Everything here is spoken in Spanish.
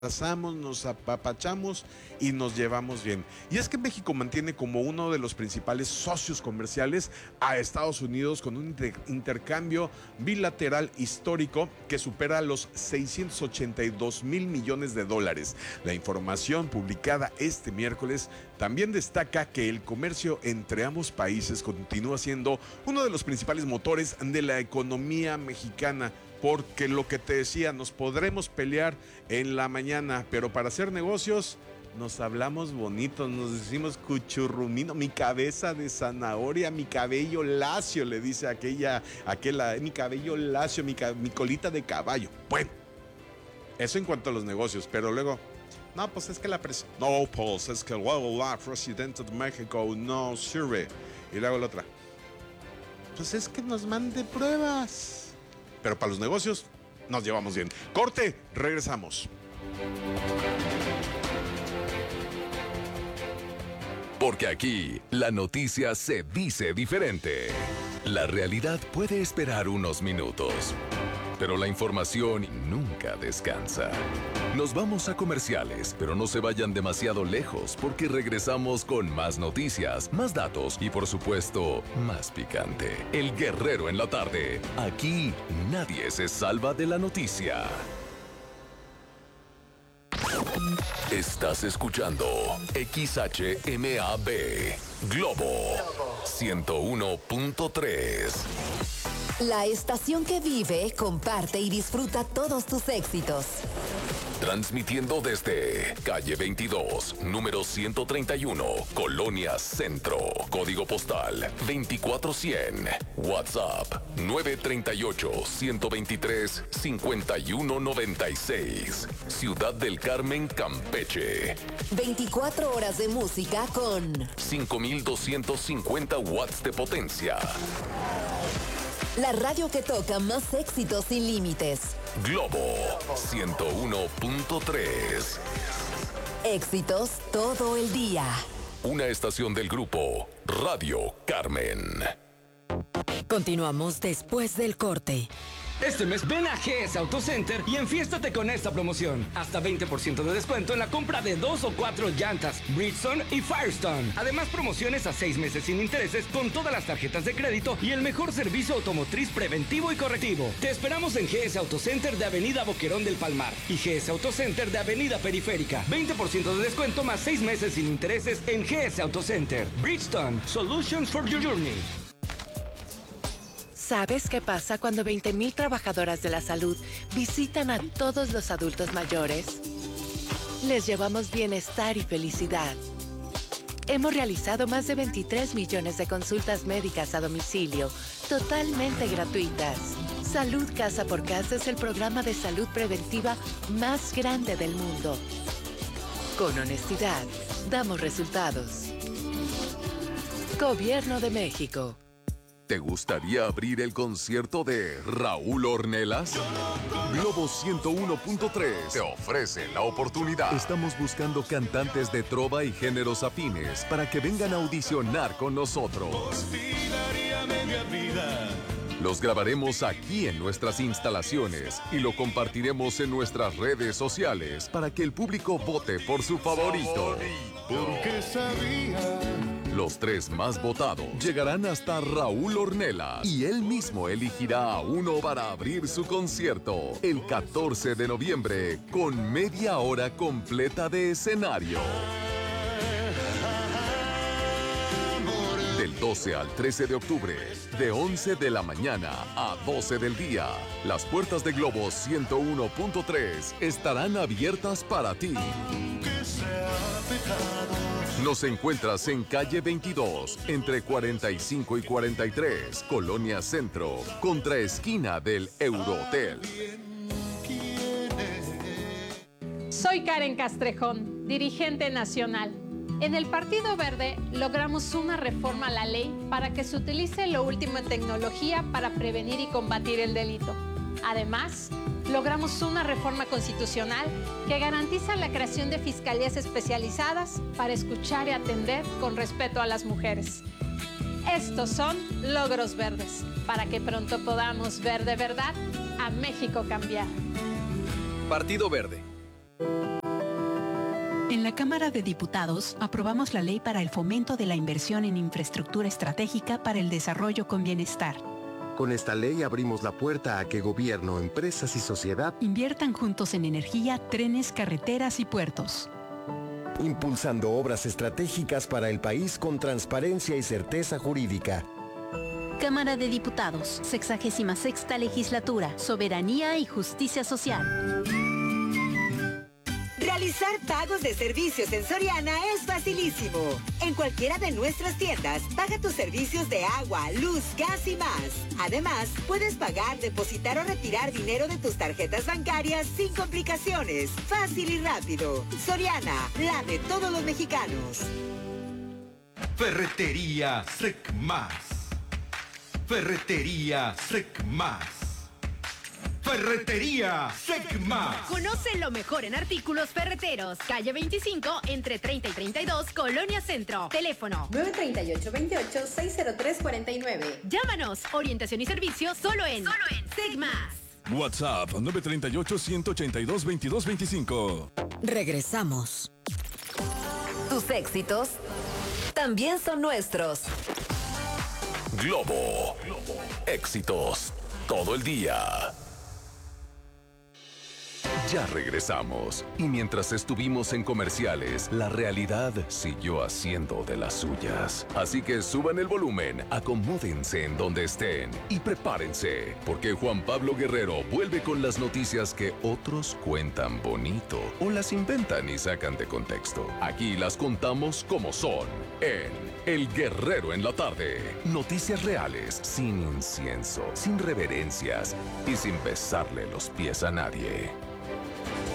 abrazamos, nos apapachamos y nos llevamos bien. Y es que México mantiene como uno de los principales socios comerciales a Estados Unidos con un intercambio bilateral histórico que supera los 682 mil millones de dólares. La información publicada este miércoles también destaca que el comercio entre ambos países continúa siendo uno de los principales motores de la economía mexicana. Porque lo que te decía, nos podremos pelear en la mañana, pero para hacer negocios nos hablamos bonitos, nos decimos cuchurrumino, mi cabeza de zanahoria, mi cabello lacio, le dice aquella, mi cabello lacio, mi colita de caballo. Bueno, eso en cuanto a los negocios, pero luego, no, pues es que no, pues es que la presidenta de México no sirve. Y luego la otra, pues es que nos mande pruebas. Pero para los negocios nos llevamos bien. Corte, regresamos. Porque aquí la noticia se dice diferente. La realidad puede esperar unos minutos, pero la información nunca descansa. Nos vamos a comerciales, pero no se vayan demasiado lejos porque regresamos con más noticias, más datos y por supuesto, más picante. El Guerrero en la tarde. Aquí nadie se salva de la noticia. Estás escuchando XHMAB Globo 101.3. La estación que vive, comparte y disfruta todos tus éxitos. Transmitiendo desde calle 22, número 131, Colonia Centro, código postal 24100, WhatsApp 938-123-5196, Ciudad del Carmen, Campeche. 24 horas de música con 5250 watts de potencia. La radio que toca más éxitos sin límites. Globo 101.3. Éxitos todo el día. Una estación del grupo Radio Carmen. Continuamos después del corte. Este mes ven a GS Auto Center y enfiéstate con esta promoción. Hasta 20% de descuento en la compra de 2 o 4 llantas, Bridgestone y Firestone. Además, promociones a 6 meses sin intereses con todas las tarjetas de crédito y el mejor servicio automotriz preventivo y correctivo. Te esperamos en GS Auto Center de Avenida Boquerón del Palmar y GS Auto Center de Avenida Periférica. 20% de descuento más 6 meses sin intereses en GS Auto Center. Bridgestone, Solutions for Your Journey. ¿Sabes qué pasa cuando 20,000 trabajadoras de la salud visitan a todos los adultos mayores? Les llevamos bienestar y felicidad. Hemos realizado más de 23 millones de consultas médicas a domicilio, totalmente gratuitas. Salud Casa por Casa es el programa de salud preventiva más grande del mundo. Con honestidad, damos resultados. Gobierno de México. ¿Te gustaría abrir el concierto de Raúl Ornelas? Globo 101.3 te ofrece la oportunidad. Estamos buscando cantantes de trova y géneros afines para que vengan a audicionar con nosotros. Los grabaremos aquí en nuestras instalaciones y lo compartiremos en nuestras redes sociales para que el público vote por su favorito. Porque sabía. Los 3 más votados llegarán hasta Raúl Ornelas y él mismo elegirá a uno para abrir su concierto el 14 de noviembre con media hora completa de escenario. Del 12 al 13 de octubre, de 11 de la mañana a 12 del día, las puertas de Globo 101.3 estarán abiertas para ti. Nos encuentras en calle 22, entre 45 y 43, Colonia Centro, contra esquina del Eurohotel. Soy Karen Castrejón, dirigente nacional. En el Partido Verde logramos una reforma a la ley para que se utilice lo último en tecnología para prevenir y combatir el delito. Además, logramos una reforma constitucional que garantiza la creación de fiscalías especializadas para escuchar y atender con respeto a las mujeres. Estos son logros verdes, para que pronto podamos ver de verdad a México cambiar. Partido Verde. En la Cámara de Diputados aprobamos la ley para el fomento de la inversión en infraestructura estratégica para el desarrollo con bienestar. Con esta ley abrimos la puerta a que gobierno, empresas y sociedad inviertan juntos en energía, trenes, carreteras y puertos. Impulsando obras estratégicas para el país con transparencia y certeza jurídica. Cámara de Diputados, 66ª Legislatura, Soberanía y Justicia Social. Realizar pagos de servicios en Soriana es facilísimo. En cualquiera de nuestras tiendas, paga tus servicios de agua, luz, gas y más. Además, puedes pagar, depositar o retirar dinero de tus tarjetas bancarias sin complicaciones. Fácil y rápido. Soriana, la de todos los mexicanos. Ferretería Secmas. Ferretería Secmas. Ferretería Secmas. Conoce lo mejor en artículos ferreteros. Calle 25, entre 30 y 32, Colonia Centro. Teléfono 938-28-603-49. Llámanos. Orientación y servicio solo en Secmas. WhatsApp 938-182-2225. Regresamos. Tus éxitos también son nuestros. Globo. Éxitos todo el día. Ya regresamos. Y mientras estuvimos en comerciales, la realidad siguió haciendo de las suyas. Así que suban el volumen, acomódense en donde estén y prepárense, porque Juan Pablo Guerrero vuelve con las noticias que otros cuentan bonito o las inventan y sacan de contexto. Aquí las contamos como son, en El Guerrero en la Tarde. Noticias reales, sin incienso, sin reverencias y sin besarle los pies a nadie.